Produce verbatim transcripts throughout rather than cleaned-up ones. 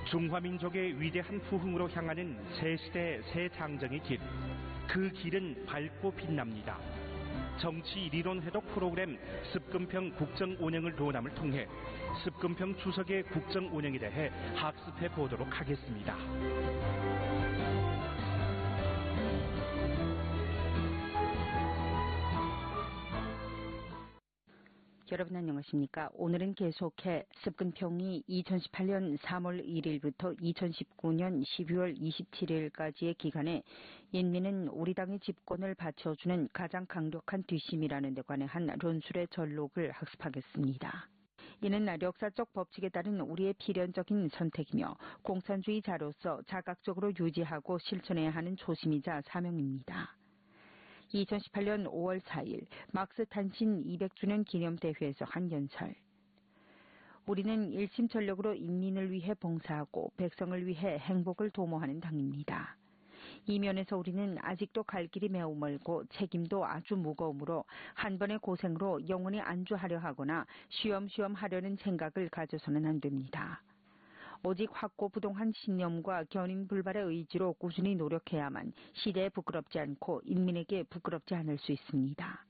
중화민족의 위대한 부흥으로 향하는 새 시대 새 장정의 길, 그 길은 밝고 빛납니다. 정치 리론 회독 프로그램 습근평 국정 운영을 도남을 통해 습근평 주석의 국정 운영에 대해 학습해 보도록 하겠습니다. 여러분 안녕하십니까? 오늘은 계속해 습근평이 이천십팔년 삼월 일일부터 이천십구년 십이월 이십칠일까지의 기간에 인민은 우리 당의 집권을 받쳐주는 가장 강력한 뒷심이라는 데 관해 한論술의 전록을 학습하겠습니다. 이는 역사적 법칙에 따른 우리의 필연적인 선택이며 공산주의자로서 자각적으로 유지하고 실천해야 하는 초심이자 사명입니다. 이천십팔년 오월 사일 막스 탄신 이백주년 기념대회에서 한 연설. 우리는 일심전력으로 인민을 위해 봉사하고 백성을 위해 행복을 도모하는 당입니다. 이 면에서 우리는 아직도 갈 길이 매우 멀고 책임도 아주 무거우므로 한 번의 고생으로 영원히 안주하려 하거나 쉬엄쉬엄 하려는 생각을 가져서는 안 됩니다. 오직 확고부동한 신념과 견인불발의 의지로 꾸준히 노력해야만 시대에 부끄럽지 않고 인민에게 부끄럽지 않을 수 있습니다.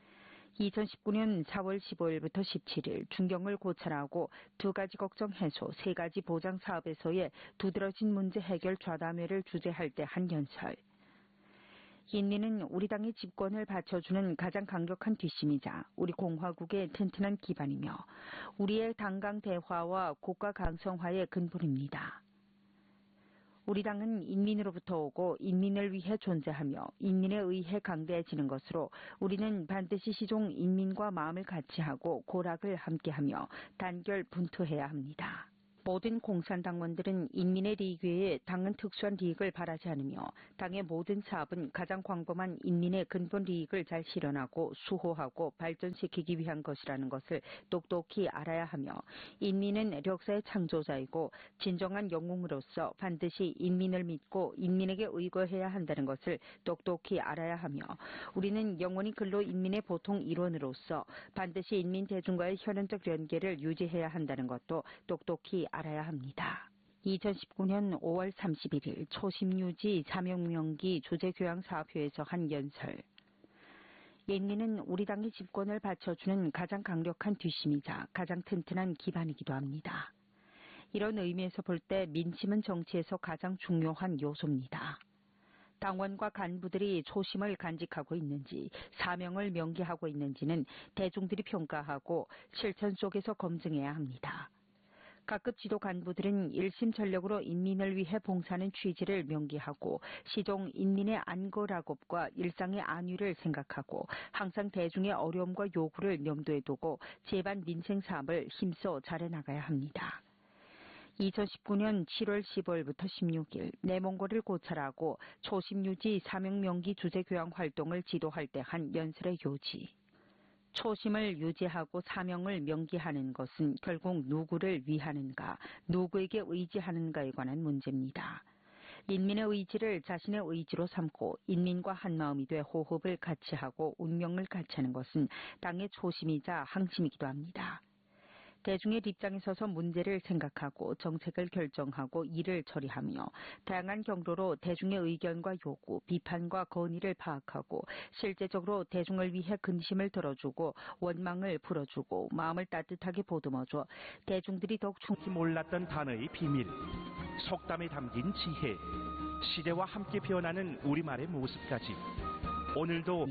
이천십구년 사월 십오일부터 십칠일 중경을 고찰하고 두 가지 걱정 해소, 세 가지 보장 사업에서의 두드러진 문제 해결 좌담회를 주재할 때 한 연설. 인민은 우리 당의 집권을 받쳐주는 가장 강력한 뒷심이자 우리 공화국의 튼튼한 기반이며 우리의 당강 대화와 국가 강성화의 근본입니다. 우리 당은 인민으로부터 오고 인민을 위해 존재하며 인민에 의해 강대해지는 것으로 우리는 반드시 시종 인민과 마음을 같이 하고 고락을 함께하며 단결 분투해야 합니다. 모든 공산당원들은 인민의 리익 외에 당은 특수한 리익을 바라지 않으며 당의 모든 사업은 가장 광범한 인민의 근본 리익을 잘 실현하고 수호하고 발전시키기 위한 것이라는 것을 똑똑히 알아야 하며 인민은 역사의 창조자이고 진정한 영웅으로서 반드시 인민을 믿고 인민에게 의거해야 한다는 것을 똑똑히 알아야 하며 우리는 영원히 근로 인민의 보통 일원으로서 반드시 인민 대중과의 혈연적 연계를 유지해야 한다는 것도 똑똑히 알아야 합니다. 이천십구년 오월 삼십일일 초심유지 사명명기 주재교양사업회에서 한 연설. 인민은 우리 당의 집권을 받쳐주는 가장 강력한 뒷심이자 가장 튼튼한 기반이기도 합니다. 이런 의미에서 볼 때 민심은 정치에서 가장 중요한 요소입니다. 당원과 간부들이 초심을 간직하고 있는지 사명을 명기하고 있는지는 대중들이 평가하고 실천 속에서 검증해야 합니다. 각급 지도 간부들은 일심전력으로 인민을 위해 봉사하는 취지를 명기하고 시종 인민의 안거락업과 일상의 안위를 생각하고 항상 대중의 어려움과 요구를 염두에 두고 제반 민생 사업을 힘써 잘해 나가야 합니다. 이천십구년 칠월 십오일부터 십육일 내몽고를 고찰하고 초심유지 사명명기 주재교양 활동을 지도할 때 한 연설의 요지. 초심을 유지하고 사명을 명기하는 것은 결국 누구를 위하는가, 누구에게 의지하는가에 관한 문제입니다. 인민의 의지를 자신의 의지로 삼고 인민과 한마음이 돼 호흡을 같이 하고 운명을 같이 하는 것은 당의 초심이자 항심이기도 합니다. 대중의 입장에 서서 문제를 생각하고 정책을 결정하고 일을 처리하며 다양한 경로로 대중의 의견과 요구, 비판과 건의를 파악하고 실제적으로 대중을 위해 근심을 들어주고 원망을 풀어주고 마음을 따뜻하게 보듬어줘 대중들이 더욱 충분히 몰랐던 단어의 비밀, 속담에 담긴 지혜, 시대와 함께 변하는 우리말의 모습까지 오늘도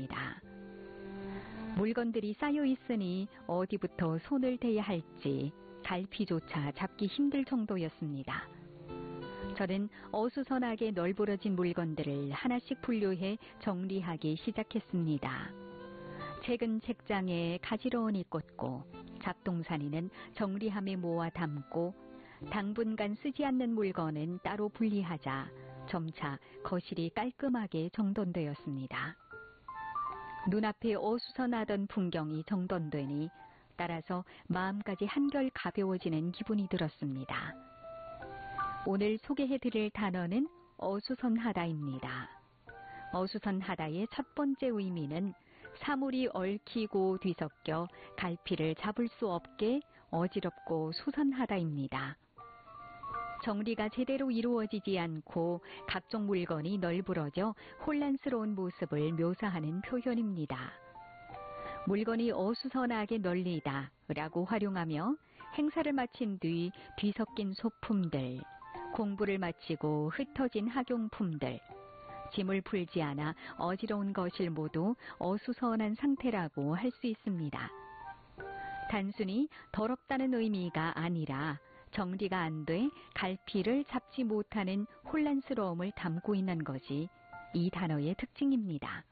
물건들이 쌓여 있으니 어디부터 손을 대야 할지 갈피조차 잡기 힘들 정도였습니다. 저는 어수선하게 널브러진 물건들을 하나씩 분류해 정리하기 시작했습니다. 책은 책장에 가지런히 꽂고 잡동사니는 정리함에 모아 담고 당분간 쓰지 않는 물건은 따로 분리하자 점차 거실이 깔끔하게 정돈되었습니다. 눈앞에 어수선하던 풍경이 정돈되니 따라서 마음까지 한결 가벼워지는 기분이 들었습니다. 오늘 소개해드릴 단어는 어수선하다입니다. 어수선하다의 첫 번째 의미는 사물이 얽히고 뒤섞여 갈피를 잡을 수 없게 어지럽고 수선하다입니다. 정리가 제대로 이루어지지 않고 각종 물건이 널브러져 혼란스러운 모습을 묘사하는 표현입니다. 물건이 어수선하게 널리다 라고 활용하며 행사를 마친 뒤 뒤섞인 소품들, 공부를 마치고 흩어진 학용품들, 짐을 풀지 않아 어지러운 것을 모두 어수선한 상태라고 할 수 있습니다. 단순히 더럽다는 의미가 아니라 정리가 안 돼 갈피를 잡지 못하는 혼란스러움을 담고 있는 것이 이 단어의 특징입니다.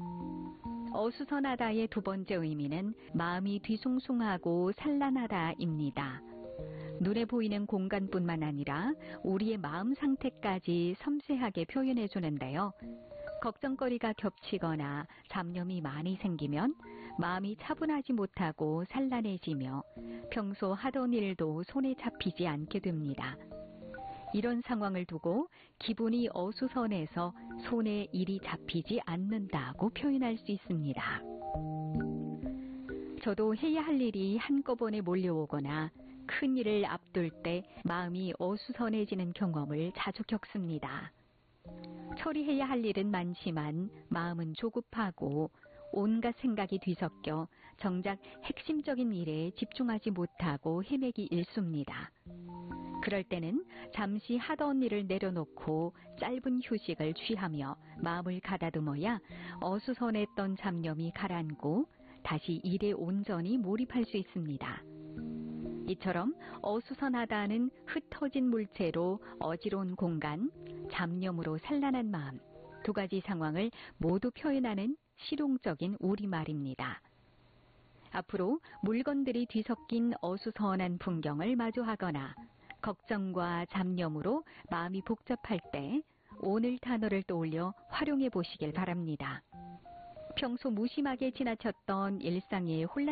어수선하다의 두 번째 의미는 마음이 뒤숭숭하고 산란하다입니다. 눈에 보이는 공간뿐만 아니라 우리의 마음 상태까지 섬세하게 표현해 주는데요. 걱정거리가 겹치거나 잡념이 많이 생기면 마음이 차분하지 못하고 산란해지며 평소 하던 일도 손에 잡히지 않게 됩니다. 이런 상황을 두고 기분이 어수선해서 손에 일이 잡히지 않는다고 표현할 수 있습니다. 저도 해야 할 일이 한꺼번에 몰려오거나 큰 일을 앞둘 때 마음이 어수선해지는 경험을 자주 겪습니다. 처리해야 할 일은 많지만 마음은 조급하고 온갖 생각이 뒤섞여 정작 핵심적인 일에 집중하지 못하고 헤매기 일쑤입니다. 그럴 때는 잠시 하던 일을 내려놓고 짧은 휴식을 취하며 마음을 가다듬어야 어수선했던 잡념이 가라앉고 다시 일에 온전히 몰입할 수 있습니다. 이처럼 어수선하다는 흩어진 물체로 어지러운 공간, 잡념으로 산란한 마음, 두 가지 상황을 모두 표현하는 실용적인 우리말입니다. 앞으로 물건들이 뒤섞인 어수선한 풍경을 마주하거나 걱정과 잡념으로 마음이 복잡할 때 오늘 단어를 떠올려 활용해 보시길 바랍니다. 평소 무심하게 지나쳤던 일상의 혼란